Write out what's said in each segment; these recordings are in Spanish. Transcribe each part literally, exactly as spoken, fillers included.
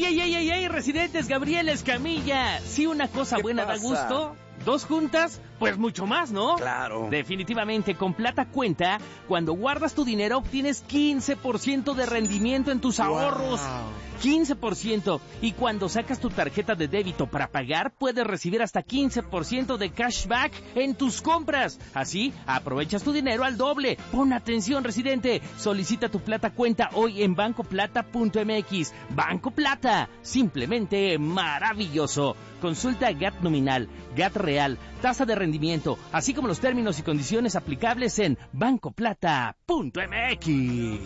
ey, ey, ey, ey, residentes, Gabriel Escamilla! Si una cosa buena pasa? da gusto, dos juntas, pues mucho más, ¿no? Claro. Definitivamente, con Plata Cuenta, cuando guardas tu dinero obtienes quince por ciento de rendimiento en tus ahorros. Wow. quince por ciento. Y cuando sacas tu tarjeta de débito para pagar, puedes recibir hasta quince por ciento de cashback en tus compras. Así, aprovechas tu dinero al doble. Pon atención, residente. Solicita tu Plata Cuenta hoy en banco plata punto m x. Banco Plata, simplemente maravilloso. Consulta G A T nominal, G A T real, tasa de rendimiento, así como los términos y condiciones aplicables en banco plata punto m x.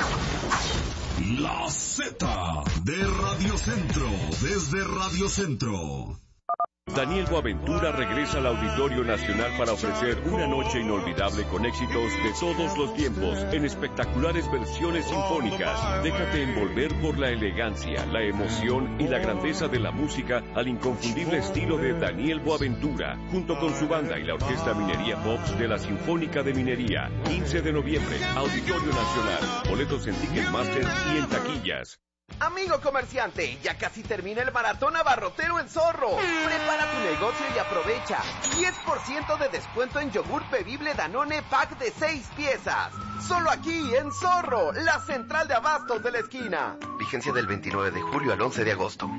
La Z de Radio Centro, desde Radio Centro. Daniel Boaventura regresa al Auditorio Nacional para ofrecer una noche inolvidable con éxitos de todos los tiempos en espectaculares versiones sinfónicas. Déjate envolver por la elegancia, la emoción y la grandeza de la música al inconfundible estilo de Daniel Boaventura, junto con su banda y la Orquesta Minería Pops de la Sinfónica de Minería. quince de noviembre, Auditorio Nacional. Boletos en Ticketmaster y en taquillas. Amigo comerciante, ya casi termina el maratón abarrotero en Zorro. Prepara tu negocio y aprovecha diez por ciento de descuento en yogur bebible Danone pack de seis piezas. Solo aquí en Zorro, la central de abastos de la esquina. Vigencia del veintinueve de julio al once de agosto.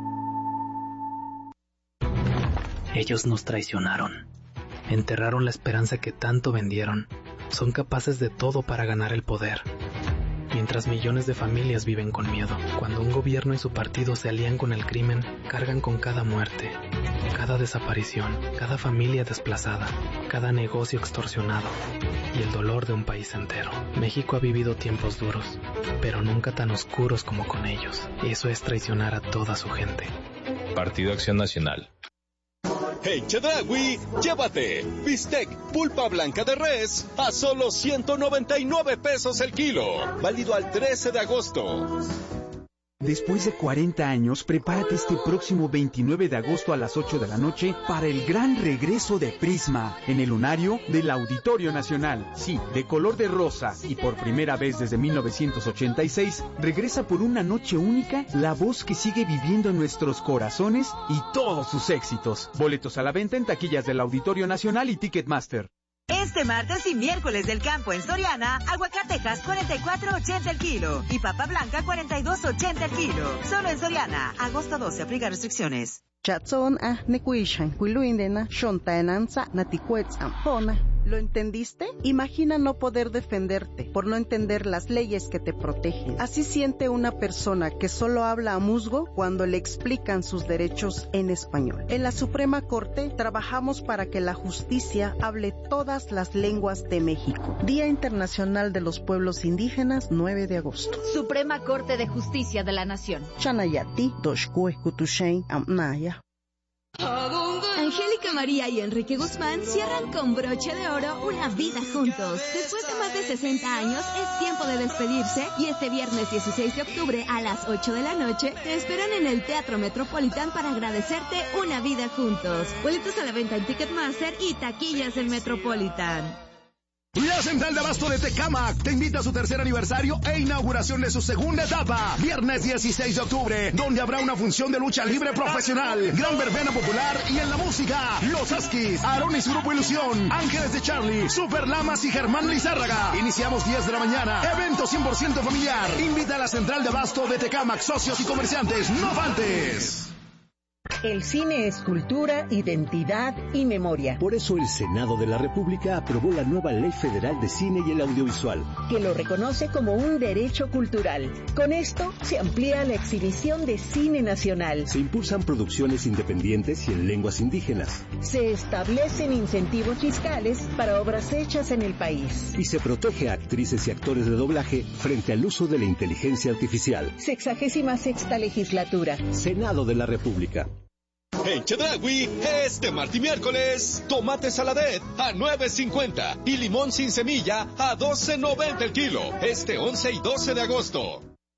Ellos nos traicionaron. Enterraron la esperanza que tanto vendieron. Son capaces de todo para ganar el poder. Mientras millones de familias viven con miedo, cuando un gobierno y su partido se alían con el crimen, cargan con cada muerte, cada desaparición, cada familia desplazada, cada negocio extorsionado y el dolor de un país entero. México ha vivido tiempos duros, pero nunca tan oscuros como con ellos. Eso es traicionar a toda su gente. Partido Acción Nacional. En Chedraui, llévate bistec pulpa blanca de res a solo ciento noventa y nueve pesos el kilo. Válido al trece de agosto. Después de cuarenta años, prepárate este próximo veintinueve de agosto a las ocho de la noche para el gran regreso de Prisma en el lunario del Auditorio Nacional. Sí, de color de rosa y por primera vez desde mil novecientos ochenta y seis, regresa por una noche única la voz que sigue viviendo en nuestros corazones y todos sus éxitos. Boletos a la venta en taquillas del Auditorio Nacional y Ticketmaster. Este martes y miércoles del campo en Soriana, aguacatejas cuarenta y cuatro ochenta el kilo y papa blanca cuarenta y dos ochenta el kilo. Solo en Soriana, agosto doce, aplica restricciones. Chatson a nekuishan kuiluindena shontaenanza naticuetz ampona. ¿Lo entendiste? Imagina no poder defenderte por no entender las leyes que te protegen. Así siente una persona que solo habla a musgo cuando le explican sus derechos en español. En la Suprema Corte trabajamos para que la justicia hable todas las lenguas de México. Día Internacional de los Pueblos Indígenas, nueve de agosto. Suprema Corte de Justicia de la Nación. Chanayati, Doshkue, Kutushein, Amnaya. Angélica María y Enrique Guzmán cierran con broche de oro una vida juntos. Después de más de sesenta años, es tiempo de despedirse y este viernes dieciséis de octubre a las ocho de la noche te esperan en el Teatro Metropolitan para agradecerte una vida juntos. Boletos a la venta en Ticketmaster y taquillas en Metropolitan. La Central de Abasto de Tecámac te invita a su tercer aniversario e inauguración de su segunda etapa, viernes dieciséis de octubre, donde habrá una función de lucha libre profesional, gran verbena popular y en la música, Los Askis, Aarón y su grupo Ilusión, Ángeles de Charlie, Super Lamas y Germán Lizárraga. Iniciamos diez de la mañana, evento cien por ciento familiar. Invita a la Central de Abasto de Tecámac, socios y comerciantes, no faltes. El cine es cultura, identidad y memoria. Por eso el Senado de la República aprobó la nueva Ley Federal de Cine y el Audiovisual, que lo reconoce como un derecho cultural. Con esto se amplía la exhibición de cine nacional. Se impulsan producciones independientes y en lenguas indígenas. Se establecen incentivos fiscales para obras hechas en el país. Y se protege a actrices y actores de doblaje frente al uso de la inteligencia artificial. Sexagésima sexta legislatura. Senado de la República. En Chedraui, este martes y miércoles, tomate saladet a nueve cincuenta y limón sin semilla a doce noventa el kilo. Este once y doce de agosto.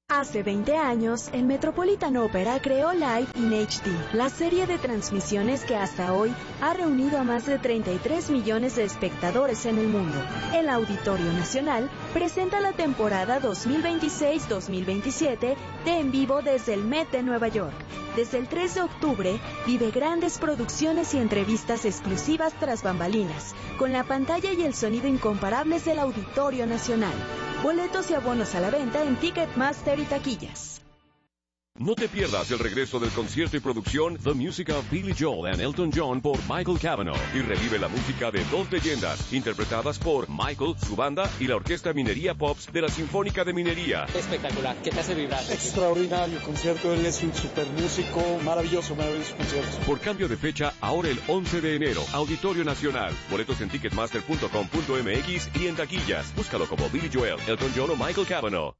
Hace veinte años, el Metropolitan Opera creó Live in H D, la serie de transmisiones que hasta hoy ha reunido a más de treinta y tres millones de espectadores en el mundo. El Auditorio Nacional presenta la temporada dos mil veintiséis dos mil veintisiete de En Vivo desde el Met de Nueva York. Desde el tres de octubre, vive grandes producciones y entrevistas exclusivas tras bambalinas, con la pantalla y el sonido incomparables del Auditorio Nacional. Boletos y abonos a la venta en Ticketmaster y taquillas. No te pierdas el regreso del concierto y producción The Music of Billy Joel and Elton John por Michael Cavanaugh y revive la música de dos leyendas interpretadas por Michael, su banda y la Orquesta Minería Pops de la Sinfónica de Minería. Espectacular, que te hace vibrar. Extraordinario concierto, él es un super músico, maravilloso, maravilloso concierto. Por cambio de fecha, ahora el once de enero, Auditorio Nacional. Boletos en ticketmaster punto com punto m x y en taquillas. Búscalo como Billy Joel, Elton John o Michael Cavanaugh.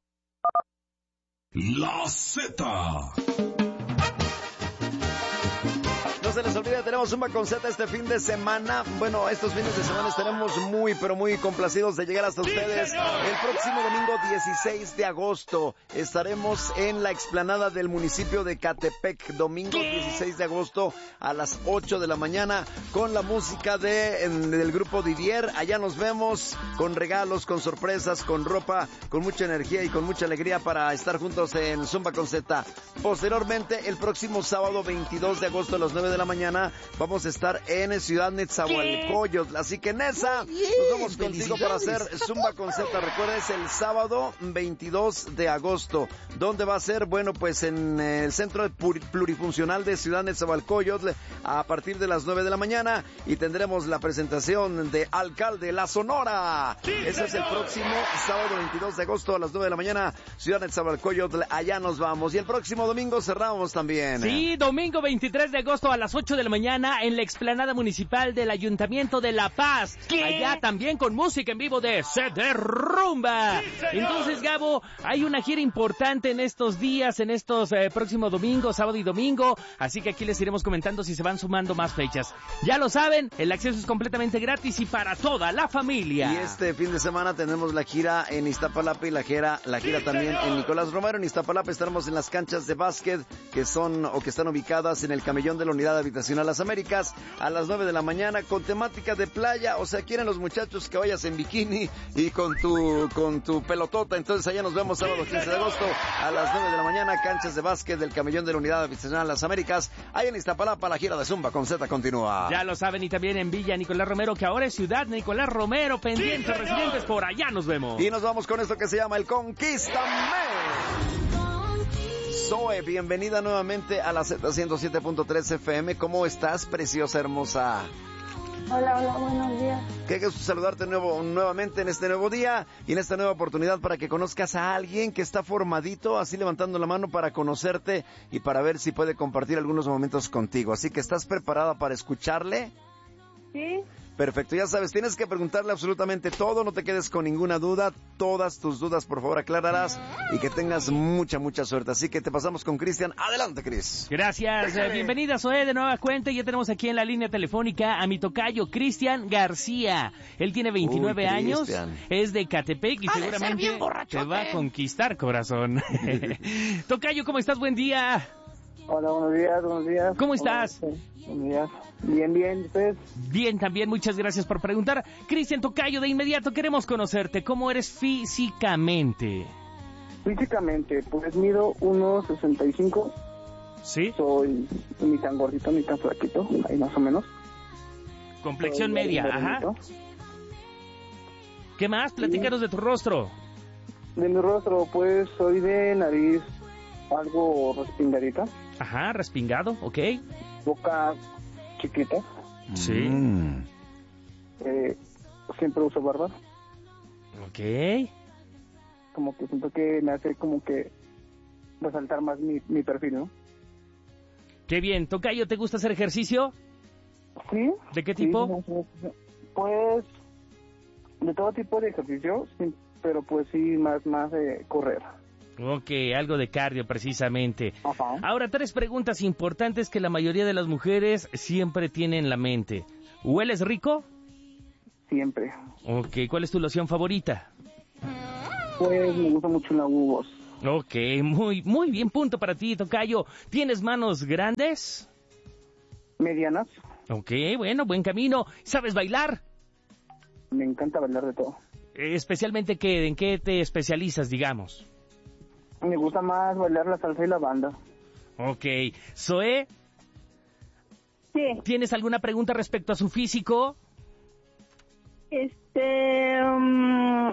La Z. No se les olvide, tenemos Zumba con Z este fin de semana. Bueno, estos fines de semana estaremos muy, pero muy complacidos de llegar hasta ustedes. El próximo domingo dieciséis de agosto estaremos en la explanada del municipio de Catepec. Domingo dieciséis de agosto a las ocho de la mañana con la música de, en, del grupo Didier. Allá nos vemos con regalos, con sorpresas, con ropa, con mucha energía y con mucha alegría para estar juntos en Zumba con Z. Posteriormente, el próximo sábado veintidós de agosto a las nueve de la mañana vamos a estar en Ciudad Nezahualcóyotl. Así que Nesa, nos vamos contigo para hacer Zumba con Z. Recuerda, es el sábado veintidós de agosto. ¿Dónde va a ser? Bueno, pues en el Centro Plurifuncional de Ciudad Nezahualcóyotl a partir de las nueve de la mañana y tendremos la presentación de Alcalde La Sonora. Ese es el próximo sábado veintidós de agosto a las nueve de la mañana, Ciudad Nezahualcóyotl. Allá nos vamos. Y el próximo domingo cerramos también. Sí, domingo veintitrés de agosto a las ocho de la mañana en la explanada municipal del Ayuntamiento de La Paz. ¿Qué? Allá también con música en vivo de Se Derrumba. Sí, entonces, Gabo, hay una gira importante en estos días, en estos eh, próximos domingos, sábado y domingo, así que aquí les iremos comentando si se van sumando más fechas. Ya lo saben, el acceso es completamente gratis y para toda la familia. Y este fin de semana tenemos la gira en Iztapalapa y la gira, la gira sí, también señor. En Nicolás Romero. En Iztapalapa estaremos en las canchas de básquet que son o que están ubicadas en el camellón de la Unidad Habitacional Las Américas a las nueve de la mañana con temática de playa. O sea, quieren los muchachos que vayas en bikini y con tu con tu pelotota. Entonces allá nos vemos sábado quince de agosto a las nueve de la mañana, canchas de básquet del camellón de la Unidad Habitacional Las Américas. Ahí en Iztapalapa la gira de Zumba con Z continúa. Ya lo saben, y también en Villa Nicolás Romero, que ahora es Ciudad Nicolás Romero, pendientes, sí, residentes, por allá nos vemos. Y nos vamos con esto que se llama el Conquístame. Zoe, bienvenida nuevamente a la Z ciento siete punto tres F M. ¿Cómo estás, preciosa, hermosa? Hola, hola, buenos días. Qué gusto saludarte nuevo, nuevamente en este nuevo día y en esta nueva oportunidad para que conozcas a alguien que está formadito, así levantando la mano para conocerte y para ver si puede compartir algunos momentos contigo. Así que, ¿estás preparada para escucharle? Sí. Perfecto, ya sabes, tienes que preguntarle absolutamente todo, no te quedes con ninguna duda, todas tus dudas por favor aclararás y que tengas mucha, mucha suerte. Así que te pasamos con Cristian. Adelante, Cris. Gracias, eh, bienvenida Zoe de nueva cuenta. Ya tenemos aquí en la línea telefónica a mi tocayo Cristian García. Él tiene veintinueve Uy, años, es de Catepec y ha seguramente te va a conquistar, corazón. Tocayo, ¿cómo estás? Buen día. Hola, buenos días, buenos días. ¿Cómo estás? Buenos días. Bien, bien, ¿ustedes? Bien, también, muchas gracias por preguntar. Cristian Tocayo, de inmediato queremos conocerte. ¿Cómo eres físicamente? Físicamente, pues mido uno sesenta y cinco. ¿Sí? Soy ni tan gordito ni tan flaquito, ahí más o menos. Complexión soy media, ajá. ¿Qué más? Platícanos sí. de tu rostro. De mi rostro, pues soy de nariz algo respingadita. Ajá, respingado, ok. Boca chiquita. Sí. Mm. Eh, siempre uso barba. Ok. Como que siento que me hace como que resaltar más mi, mi perfil, ¿no? Qué bien. Tocayo, ¿te gusta hacer ejercicio? Sí. ¿De qué tipo? Sí, pues de todo tipo de ejercicio, sí, pero pues sí, más, más de correr. Ok, algo de cardio precisamente. Ajá. Ahora, tres preguntas importantes que la mayoría de las mujeres siempre tienen en la mente. ¿Hueles rico? Siempre. Ok, ¿cuál es tu loción favorita? Pues me gusta mucho la Hugo Boss. Ok, muy, muy bien, punto para ti, tocayo. ¿Tienes manos grandes? Medianas. Ok, bueno, buen camino. ¿Sabes bailar? Me encanta bailar de todo. Eh, especialmente, ¿qué, ¿en qué te especializas, digamos? Me gusta más bailar la salsa y la banda. Ok. Zoe, sí. ¿Tienes alguna pregunta respecto a su físico? Este... Um,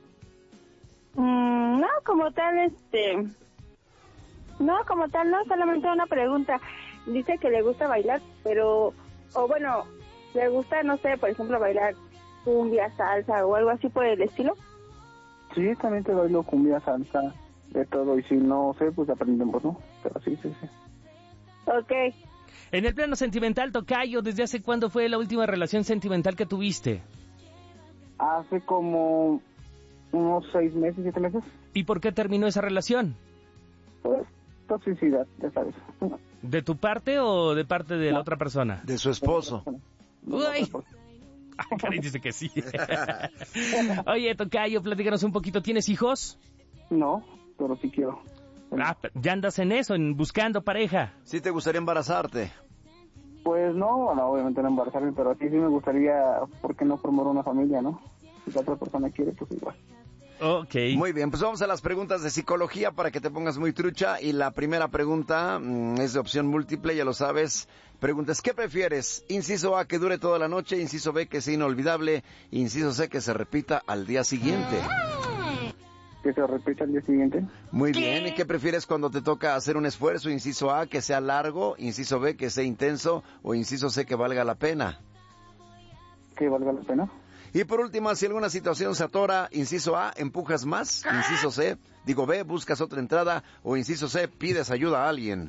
um, no, como tal, este... No, como tal, no, solamente una pregunta. Dice que le gusta bailar, pero... O bueno, le gusta, no sé, por ejemplo, bailar cumbia, salsa o algo así por el estilo. Sí, también te bailo cumbia, salsa, de todo. Y si no sé, pues aprendemos, ¿no? Pero sí, sí, sí. Ok. En el plano sentimental, tocayo, ¿desde hace cuándo fue la última relación sentimental que tuviste? Hace como unos seis meses, siete meses. ¿Y por qué terminó esa relación? Pues toxicidad, ya sabes. ¿De tu parte o de parte de no. la otra persona? De su esposo. Uy. Karen dice que sí. Oye, tocayo, platícanos un poquito. ¿Tienes hijos? No, pero sí quiero. Ah, ya andas en eso, en buscando pareja. ¿Sí te gustaría embarazarte? Pues no, no, obviamente no embarazarme, pero sí, sí me gustaría, ¿por qué no formar una familia, no? Si la otra persona quiere, pues igual. Ok. Muy bien, pues vamos a las preguntas de psicología para que te pongas muy trucha. Y la primera pregunta mmm, es de opción múltiple, ya lo sabes. Preguntas, ¿qué prefieres? Inciso A, que dure toda la noche. Inciso B, que sea inolvidable. Inciso C, que se repita al día siguiente. ¿Que se repita al día siguiente? Muy bien, ¿y qué prefieres cuando te toca hacer un esfuerzo? Inciso A, que sea largo. Inciso B, que sea intenso. O inciso C, que valga la pena. ¿Que valga la pena? Y por último, si alguna situación se atora, inciso A, empujas más. Inciso C, digo B, buscas otra entrada. O inciso C, pides ayuda a alguien.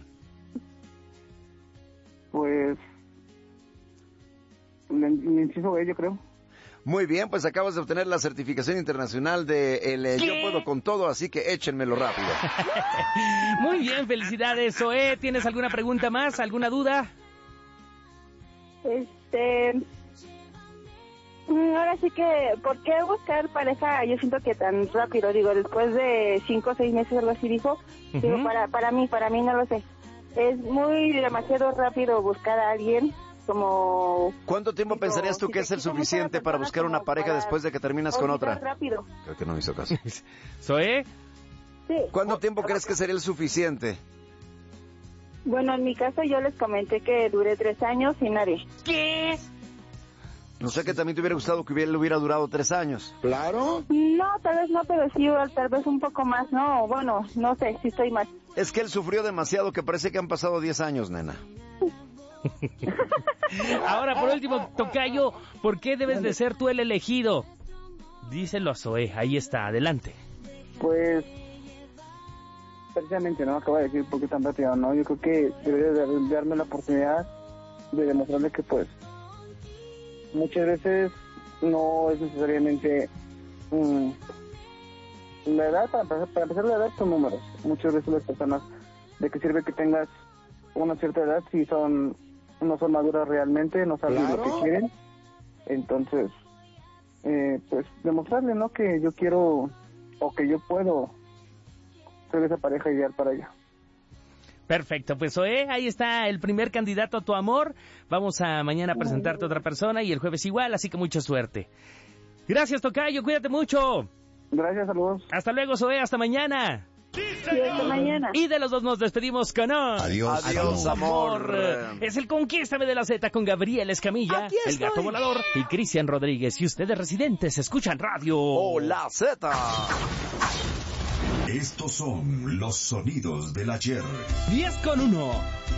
Pues... Le, le inciso B, yo creo. Muy bien, pues acabas de obtener la certificación internacional de el eh, Yo Puedo Con Todo, así que échenmelo rápido. Muy bien, felicidades, Zoe. ¿Tienes alguna pregunta más? ¿Alguna duda? Este... Ahora sí que, ¿por qué buscar pareja? Yo siento que tan rápido, digo, después de cinco o seis meses, algo así dijo. Uh-huh. Digo, para, para mí, para mí no lo sé. Es muy demasiado rápido buscar a alguien. Como... ¿Cuánto tiempo digo, pensarías tú si que es el suficiente para buscar una pareja después de que terminas con otra? Rápido. Creo que no me hizo caso. ¿Zoe? Sí. ¿Cuánto tiempo crees que sería el suficiente? Bueno, en mi caso yo les comenté que duré tres años sin nadie. ¿Qué? No sé, que también te hubiera gustado que hubiera, le hubiera durado tres años. Claro. No, tal vez no, pero sí, tal vez un poco más, no, bueno, no sé, si estoy mal. Es que él sufrió demasiado, que parece que han pasado diez años, nena. Ahora, por último, tocayo, ¿por qué debes de ser tú el elegido? Díselo a Zoe, ahí está, adelante. Pues, precisamente, ¿no? Acaba de decir por qué tan rápido, ¿no? Yo creo que debería de darme la oportunidad de demostrarle que, pues, muchas veces no es necesariamente um, la edad, para empezar, para empezar la edad son números. Muchas veces las personas, ¿de qué sirve que tengas una cierta edad si son no son maduras realmente, no saben ¿Claro? lo que quieren? Entonces, eh, pues demostrarle, ¿no? Que yo quiero o que yo puedo ser esa pareja ideal para ella. Perfecto, pues Zoe, ahí está el primer candidato a tu amor. Vamos a mañana a presentarte a otra persona y el jueves igual, así que mucha suerte. Gracias, tocayo, cuídate mucho. Gracias, saludos. Hasta luego, Zoe, hasta mañana. Sí, hasta mañana. Y de los dos nos despedimos con hoy. Adiós, adiós, amor. Es el Conquístame de la Z con Gabriel Escamilla, el Gato Volador y Cristian Rodríguez. Y ustedes, residentes, escuchan radio. Hola, Z. Estos son los sonidos del ayer. diez con uno.